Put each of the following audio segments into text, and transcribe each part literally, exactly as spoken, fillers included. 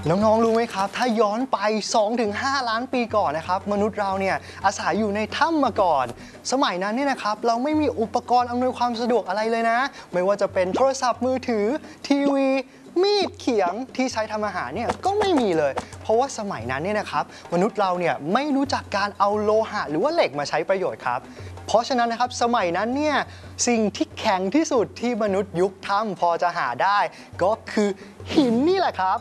น้องๆรู้ไหมครับถ้าย้อนไป สองถึงห้า ล้านปีก่อนนะครับมนุษย์เราเนี่ยอาศัยอยู่ในถ้ำมาก่อนสมัยนั้นเนี่ยนะครับเราไม่มีอุปกรณ์อำนวยความสะดวกอะไรเลยนะไม่ว่าจะเป็นโทรศัพท์มือถือทีวีมีดเขียงที่ใช้ทำอาหารเนี่ยก็ไม่มีเลยเพราะว่าสมัยนั้นเนี่ยนะครับมนุษย์เราเนี่ยไม่รู้จักการเอาโลหะหรือว่าเหล็กมาใช้ประโยชน์ครับเพราะฉะนั้นนะครับสมัยนั้นเนี่ยสิ่งที่แข็งที่สุดที่มนุษย์ยุคถ้ำพอจะหาได้ก็คือหินนี่แหละครับ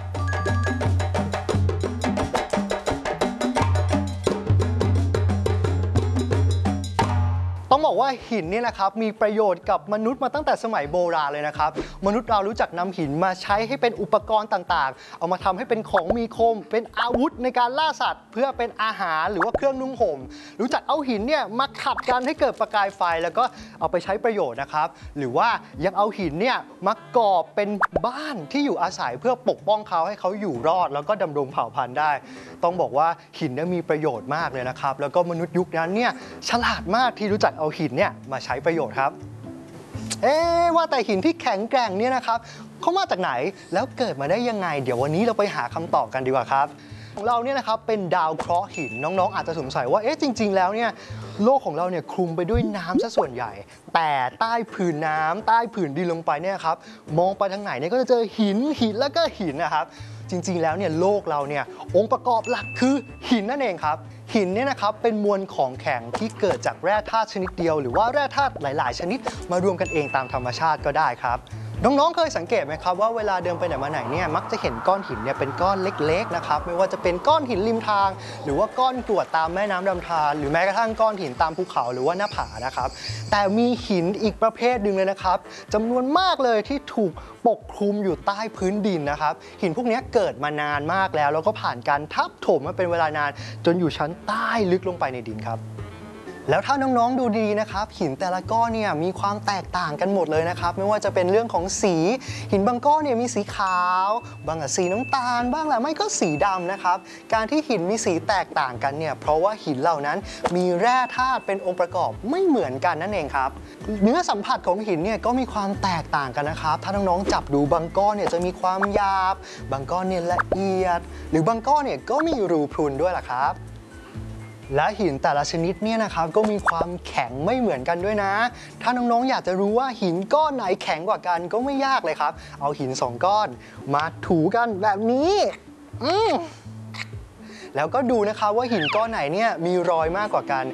ต้องบอกว่าหินนี่นะครับมีประโยชน์กับมนุษย์มาตั้งแต่สมัยโบราณเลยนะครับมนุษย์เรารู้จักนำหินมาใช้ให้เป็นอุปกรณ์ต่างๆเอามาทำให้เป็นของมีคมเป็นอาวุธในการล่าสัตว์เพื่อเป็นอาหารหรือว่าเครื่องนุ่งห่มรู้จักเอาหินเนี่ยมาขัดกันให้เกิดประกายไฟแล้วก็เอาไปใช้ประโยชน์นะครับหรือว่ายังเอาหินเนี่ยมาก่อเป็นบ้านที่อยู่อาศัยเพื่อปกป้องเขาให้เขาอยู่รอดแล้วก็ดำรงเผ่าพันธุ์ได้ต้องบอกว่าหินเนี่ยมีประโยชน์มากเลยนะครับแล้วก็มนุษย์ยุคนั้นเนี่ยฉลาดมากที่รู้จักเอาหินเนี่ยมาใช้ประโยชน์ครับเอ๊ะว่าแต่หินที่แข็งแกร่งเนี่ยนะครับเขามาจากไหนแล้วเกิดมาได้ยังไงเดี๋ยววันนี้เราไปหาคำตอบกันดีกว่าครับของเราเนี่ยนะครับเป็นดาวเคราะห์หินน้องๆอาจจะสงสัยว่าเอ๊ะจริงๆแล้วเนี่ยโลกของเราเนี่ยคลุมไปด้วยน้ำซะส่วนใหญ่แต่ใต้ผืนน้ำใต้ผืนดินลงไปเนี่ยครับมองไปทางไหนเนี่ยก็จะเจอหินหินแล้วก็หินนะครับจริงๆแล้วเนี่ยโลกเราเนี่ยองค์ประกอบหลักคือหินนั่นเองครับหินเนี่ยนะครับเป็นมวลของแข็งที่เกิดจากแร่ธาตุชนิดเดียวหรือว่าแร่ธาตุหลายๆชนิดมารวมกันเองตามธรรมชาติก็ได้ครับน้องๆเคยสังเกตไหมครับว่าเวลาเดินไปไหนมาไหนเนี่ยมักจะเห็นก้อนหินเนี่ยเป็นก้อนเล็กๆนะครับไม่ว่าจะเป็นก้อนหินริมทางหรือว่าก้อนกรวดตามแม่น้ำลำธารหรือแม้กระทั่งก้อนหินตามภูเขาหรือว่าหน้าผานะครับแต่มีหินอีกประเภทหนึ่งเลยนะครับจำนวนมากเลยที่ถูกปกคลุมอยู่ใต้พื้นดินนะครับหินพวกนี้เกิดมานานมากแล้วแล้วก็ผ่านการทับถมมาเป็นเวลานานจนอยู่ชั้นใต้ลึกลงไปในดินครับแล้วถ้าน้องๆดูดีนะครับหินแต่ละก้อนเนี่ยมีความแตกต่างกันหมดเลยนะครับไม่ว่าจะเป็นเรื่องของสีหินบางก้อนเนี่ยมีสีขาวบางสีน้ำตาลบ้างแหละไม่ก็สีดำนะครับการที่หินมีสีแตกต่างกันเนี่ยเพราะว่าหินเหล่านั้นมีแร่ธาตุเป็นองค์ประกอบไม่เหมือนกันนั่นเองครับเนื้อสัมผัสของหินเนี่ยก็มีความแตกต่างกันนะครับถ้าน้องๆจับดูบางก้อนเนี่ยจะมีความหยาบบางก้อนเนี่ยละเอียดหรือบางก้อนเนี่ยก็มีรูพรุนด้วยล่ะครับและหินแต่ละชนิดเนี่ยนะครับก็มีความแข็งไม่เหมือนกันด้วยนะถ้าน้องๆอยากจะรู้ว่าหินก้อนไหนแข็งกว่ากันก็ไม่ยากเลยครับเอาหินสองก้อนมาถูกันแบบนี้อืมแล้วก็ดูนะครับว่าหินก้อนไหนเนี่ยมีรอยมากกว่ากัน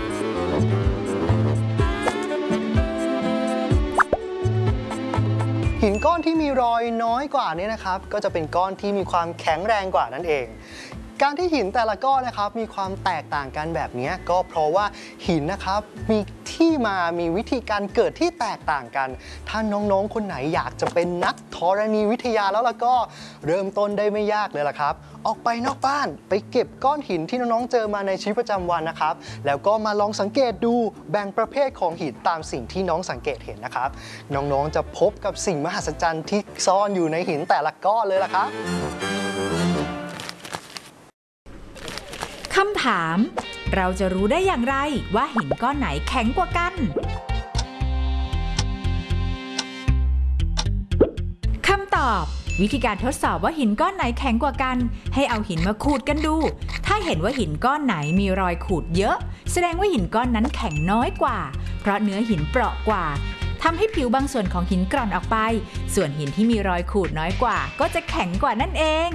หินก้อนที่มีรอยน้อยกว่านี้นะครับก็จะเป็นก้อนที่มีความแข็งแรงกว่านั่นเองการที่หินแต่ละก้อนนะครับมีความแตกต่างกันแบบนี้ก็เพราะว่าหินนะครับมีที่มามีวิธีการเกิดที่แตกต่างกันถ้าน้องๆคนไหนอยากจะเป็นนักธรณีวิทยาแล้วล่ะก็เริ่มต้นได้ไม่ยากเลยล่ะครับออกไปนอกบ้านไปเก็บก้อนหินที่น้องๆเจอมาในชีวิตประจำวันนะครับแล้วก็มาลองสังเกตดูแบ่งประเภทของหินตามสิ่งที่น้องสังเกตเห็นนะครับน้องๆจะพบกับสิ่งมหัศจรรย์ที่ซ่อนอยู่ในหินแต่ละก้อนเลยล่ะครับคำถามเราจะรู้ได้อย่างไรว่าหินก้อนไหนแข็งกว่ากันคำตอบวิธีการทดสอบว่าหินก้อนไหนแข็งกว่ากันให้เอาหินมาขูดกันดูถ้าเห็นว่าหินก้อนไหนมีรอยขูดเยอะแสดงว่าหินก้อนนั้นแข็งน้อยกว่าเพราะเนื้อหินเปราะกว่าทำให้ผิวบางส่วนของหินกร่อนออกไปส่วนหินที่มีรอยขูดน้อยกว่าก็จะแข็งกว่านั่นเอง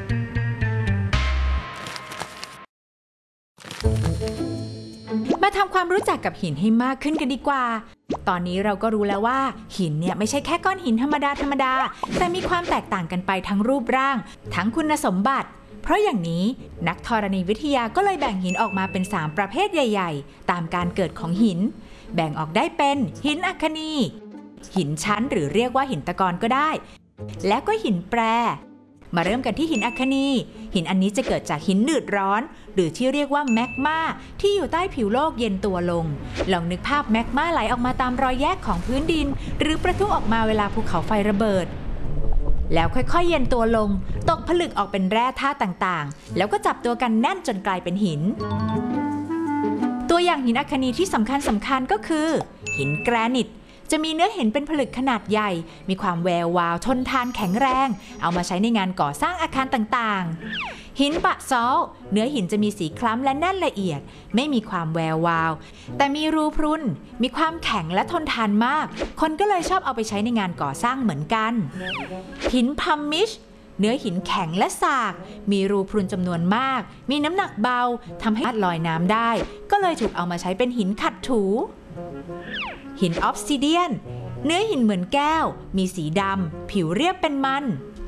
มาทำความรู้จักกับหินให้มากขึ้นกันดีกว่าตอนนี้เราก็รู้แล้วว่าหินเนี่ยไม่ใช่แค่ก้อนหินธรรมดาธรรมดาแต่มีความแตกต่างกันไปทั้งรูปร่างทั้งคุณสมบัติเพราะอย่างนี้นักธรณีวิทยาก็เลยแบ่งหินออกมาเป็นสามประเภทใหญ่ๆตามการเกิดของหินแบ่งออกได้เป็นหินอัคนีหินชั้นหรือเรียกว่าหินตะกอนก็ได้และก็หินแปรมาเริ่มกันที่หินอัคนีหินอันนี้จะเกิดจากหินหนืดร้อนหรือที่เรียกว่าแมกมาที่อยู่ใต้ผิวโลกเย็นตัวลงลองนึกภาพแมกมาไหลออกมาตามรอยแยกของพื้นดินหรือประทุออกมาเวลาภูเขาไฟระเบิดแล้วค่อยๆเย็นตัวลงตกผลึกออกเป็นแร่ธาตุต่างๆแล้วก็จับตัวกันแน่นจนกลายเป็นหินตัวอย่างหินอัคนีที่สำคัญสำคัญก็คือหินแกรนิตจะมีเนื้อหินเป็นผลึกขนาดใหญ่มีความแวววาวทนทานแข็งแรงเอามาใช้ในงานก่อสร้างอาคารต่างๆหินบะซอลต์เนื้อหินจะมีสีคล้ำและแน่นละเอียดไม่มีความแวววาวแต่มีรูพรุนมีความแข็งและทนทานมากคนก็เลยชอบเอาไปใช้ในงานก่อสร้างเหมือนกันหินพัมมิชเนื้อหินแข็งและสากมีรูพรุนจำนวนมากมีน้ำหนักเบาทำให้ลอยน้ำได้ก็เลยถูกเอามาใช้เป็นหินขัดถูหินออฟซิเดียนเนื้อหินเหมือนแก้วมีสีดำผิวเรียบเป็นมัน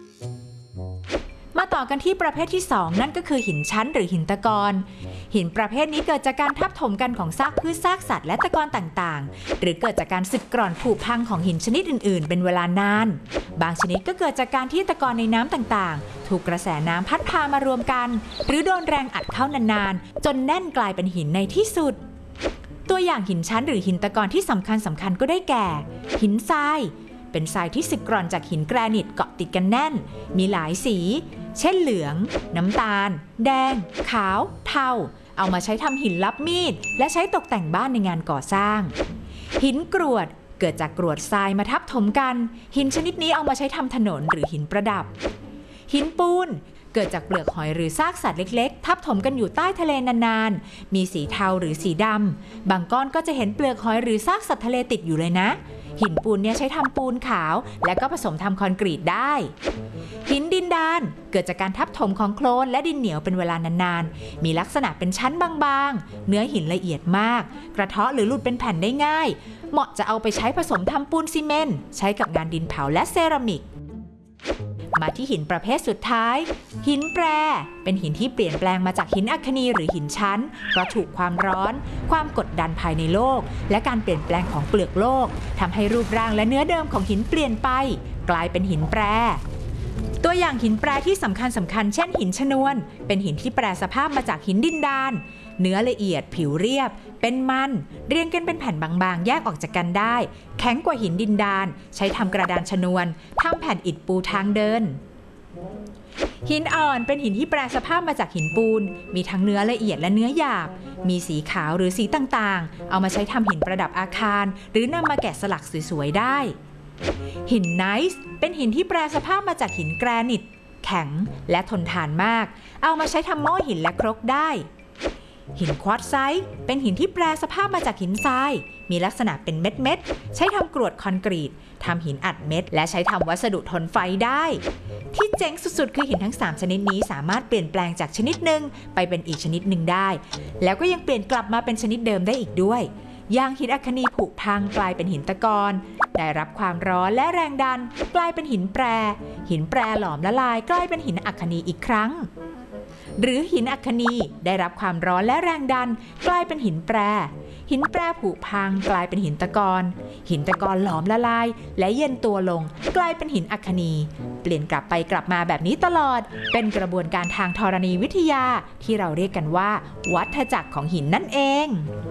มาต่อกันที่ประเภทที่สองนั่นก็คือหินชั้นหรือหินตะกอนหินประเภทนี้เกิดจากการทับถมกันของซากพืชซากสัตว์และตะกอนต่างๆหรือเกิดจากการสึกกร่อนผุพังของหินชนิดอื่นๆเป็นเวลานานบางชนิดก็เกิดจากการที่ตะกอนในน้ำต่างๆถูกกระแสน้ำพัดพามารวมกันหรือโดนแรงอัดเข้านานๆจนแน่นกลายเป็นหินในที่สุดตัวอย่างหินชั้นหรือหินตะกอนที่สำคัญสำคัญก็ได้แก่หินทรายเป็นทรายที่สึกกร่อนจากหินแกรนิตเกาะติดกันแน่นมีหลายสีเช่นเหลืองน้ำตาลแดงขาวเทาเอามาใช้ทำหินลับมีดและใช้ตกแต่งบ้านในงานก่อสร้างหินกรวดเกิดจากกรวดทรายมาทับถมกันหินชนิดนี้เอามาใช้ทำถนนหรือหินประดับหินปูนเกิดจากเปลือกหอยหรือซากสัตว์เล็กๆทับถมกันอยู่ใต้ทะเลนานๆมีสีเทาหรือสีดำบางก้อนก็จะเห็นเปลือกหอยหรือซากสัตว์ทะเลติดอยู่เลยนะหินปูนเนี่ยใช้ทำปูนขาวและก็ผสมทำคอนกรีตได้หินดินดานเกิดจากการทับถมของโคลนและดินเหนียวเป็นเวลานานๆมีลักษณะเป็นชั้นบางๆเนื้อหินละเอียดมากกระเทาะหรือหลุดเป็นแผ่นได้ง่ายเหมาะจะเอาไปใช้ผสมทำปูนซีเมนต์ใช้กับงานดินเผาและเซรามิกมาที่หินประเภทสุดท้ายหินแปรเป็นหินที่เปลี่ยนแปลงมาจากหินอัคนีหรือหินชั้นเพราะถูกความร้อนความกดดันภายในโลกและการเปลี่ยนแปลงของเปลือกโลกทำให้รูปร่างและเนื้อเดิมของหินเปลี่ยนไปกลายเป็นหินแปรตัวอย่างหินแปรที่สำคัญสำคัญเช่นหินชนวนเป็นหินที่แปรสภาพมาจากหินดินดานเนื้อละเอียดผิวเรียบเป็นมันเรียงกันเป็นแผ่นบางๆแยกออกจากกันได้แข็งกว่าหินดินดานใช้ทำกระดานชนวนทำแผ่นอิฐปูทางเดินหินอ่อนเป็นหินที่แปรสภาพมาจากหินปูนมีทั้งเนื้อละเอียดและเนื้อหยาบมีสีขาวหรือสีต่างๆเอามาใช้ทำหินประดับอาคารหรือนำมาแกะสลักสวยๆได้หินไนซ์เป็นหินที่แปรสภาพมาจากหินแกรนิตแข็งและทนทานมากเอามาใช้ทำหม้อหินและครกได้หินควอตไซต์เป็นหินที่แปรสภาพมาจากหินทรายมีลักษณะเป็นเม็ดๆใช้ทำกรวดคอนกรีตทำหินอัดเม็ดและใช้ทำวัสดุทนไฟได้ที่เจ๋งสุดๆคือหินทั้งสามชนิดนี้สามารถเปลี่ยนแปลงจากชนิดหนึ่งไปเป็นอีกชนิดหนึ่งได้แล้วก็ยังเปลี่ยนกลับมาเป็นชนิดเดิมได้อีกด้วยอย่างหินอัคนีผุพังกลายเป็นหินตะกอนได้รับความร้อนและแรงดันกลายเป็นหินแปรหินแปรหลอมละลายกลายเป็นหินอัคนีอีกครั้งหรือหินอัคนีได้รับความร้อนและแรงดันกลายเป็นหินแปรหินแปรผุพังกลายเป็นหินตะกอนหินตะกอนหลอมละลายและเย็นตัวลงกลายเป็นหินอัคนีเปลี่ยนกลับไปกลับมาแบบนี้ตลอดเป็นกระบวนการทางธรณีวิทยาที่เราเรียกกันว่าวัฏจักรของหินนั่นเอง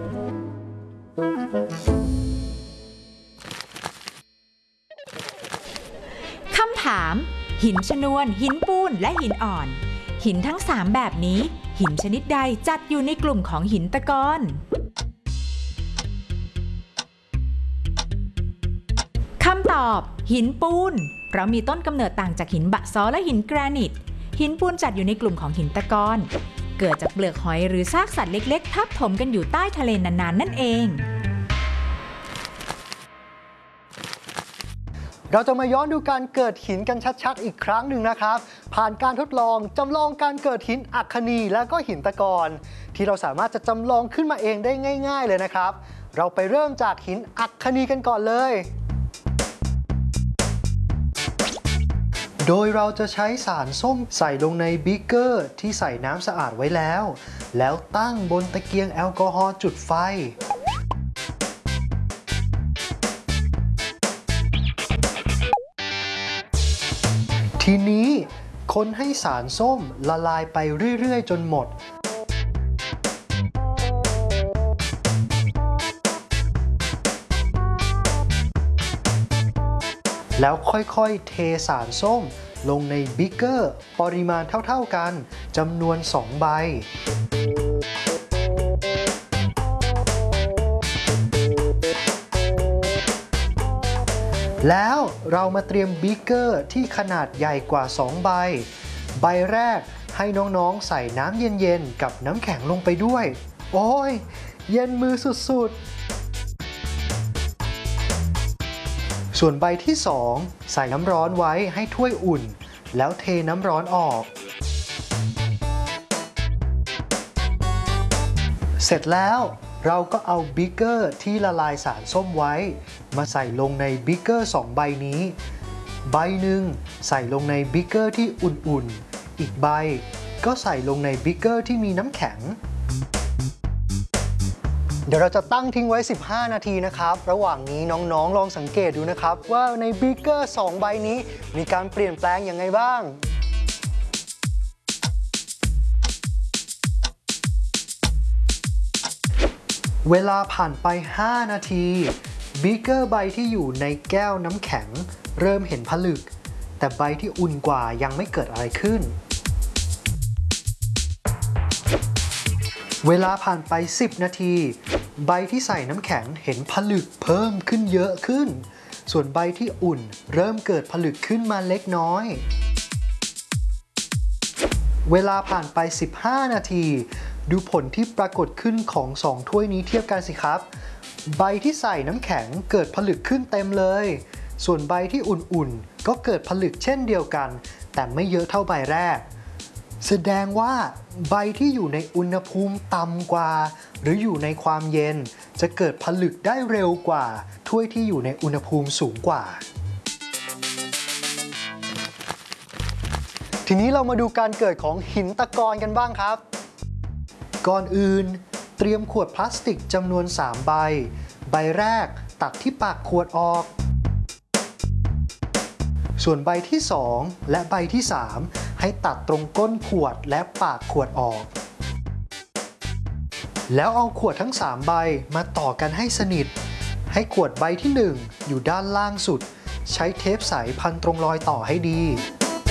คำถามหินชนวนหินปูนและหินอ่อนหินทั้งสามแบบนี้หินชนิดใดจัดอยู่ในกลุ่มของหินตะกอนคำตอบหินปูนเพราะมีต้นกำเนิดต่างจากหินบะซอลและหินแกรนิตหินปูนจัดอยู่ในกลุ่มของหินตะกอนเกิดจากเปลือกหอยหรือซากสัตว์เล็กๆทับถมกันอยู่ใต้ทะเลนานๆนั่นเองเราจะมาย้อนดูการเกิดหินกันชัดๆอีกครั้งหนึ่งนะครับผ่านการทดลองจำลองการเกิดหินอัคนีและก็หินตะกอนที่เราสามารถจะจำลองขึ้นมาเองได้ง่ายๆเลยนะครับเราไปเริ่มจากหินอัคนีกันก่อนเลยโดยเราจะใช้สารส้มใส่ลงในบีเกอร์ที่ใส่น้ำสะอาดไว้แล้วแล้วตั้งบนตะเกียงแอลกอฮอล์จุดไฟทีนี้คนให้สารส้มละลายไปเรื่อยๆจนหมดแล้วค่อยๆเทสารส้มลงในบิ๊กเกอร์ปริมาณเท่าๆกันจำนวนสองใบแล้วเรามาเตรียมบีเกอร์ที่ขนาดใหญ่กว่าสองใบใบแรกให้น้องๆใส่น้ำเย็นๆกับน้ำแข็งลงไปด้วยโอ้ยเย็นมือสุดๆส่วนใบที่สองใส่น้ำร้อนไว้ให้ถ้วยอุ่นแล้วเทน้ำร้อนออกเสร็จแล้วเราก็เอาบิ๊กเกอร์ที่ละลายสารส้มไว้มาใส่ลงในบิ๊กเกอร์สองใบนี้ใบหนึ่งใส่ลงในบิ๊กเกอร์ที่อุ่นๆอีกใบก็ใส่ลงในบิ๊กเกอร์ที่มีน้ำแข็งเดี๋ยวเราจะตั้งทิ้งไว้สิบห้านาทีนะครับระหว่างนี้น้องๆลองสังเกตดูนะครับว่าในบิ๊กเกอร์สองใบนี้มีการเปลี่ยนแปลงยังไงบ้างเวลาผ่านไปห้านาทีบีเกอร์ใบที่อยู่ในแก้วน้ำแข็งเริ่มเห็นผลึกแต่ใบที่อุ่นกว่ายังไม่เกิดอะไรขึ้นเวลาผ่านไปสิบนาทีใบที่ใส่น้ำแข็งเห็นผลึกเพิ่มขึ้นเยอะขึ้นส่วนใบที่อุ่นเริ่มเกิดผลึกขึ้นมาเล็กน้อยเวลาผ่านไปสิบห้านาทีดูผลที่ปรากฏขึ้นของสองถ้วยนี้เทียบกันสิครับใบที่ใส่น้ำแข็งเกิดผลึกขึ้นเต็มเลยส่วนใบที่อุ่นๆก็เกิดผลึกเช่นเดียวกันแต่ไม่เยอะเท่าใบแรกแสดงว่าใบที่อยู่ในอุณหภูมิต่ำกว่าหรืออยู่ในความเย็นจะเกิดผลึกได้เร็วกว่าถ้วยที่อยู่ในอุณหภูมิสูงกว่าทีนี้เรามาดูการเกิดของหินตะกอนกันบ้างครับก่อนอื่นเตรียมขวดพลาสติกจำนวนสามใบใบแรกตัดที่ปากขวดออกส่วนใบที่สองและใบที่สามให้ตัดตรงก้นขวดและปากขวดออกแล้วเอาขวดทั้งสามใบมาต่อกันให้สนิทให้ขวดใบที่หนึ่งอยู่ด้านล่างสุดใช้เทปใสพันตรงรอยต่อให้ดี